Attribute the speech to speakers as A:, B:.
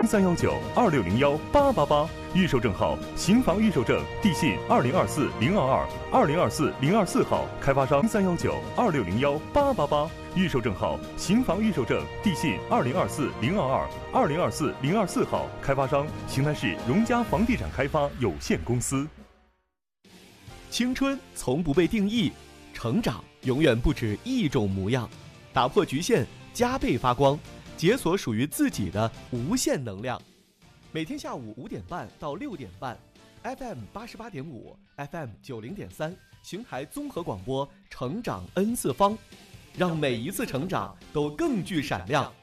A: 031926018888，预售证号新房预售证，地信2024-022、2024-024号，开发商031926018888，预售证号新房预售证，地信2024-022、2024-024号，开发商邢台市荣嘉房地产开发有限公司。
B: 青春从不被定义，成长永远不止一种模样。打破局限，加倍发光，解锁属于自己的无限能量。每天下午5点半到6点半 ，FM 88.5 ，FM 90.3，邢台综合广播，成长 N 次方，让每一次成长都更具闪亮。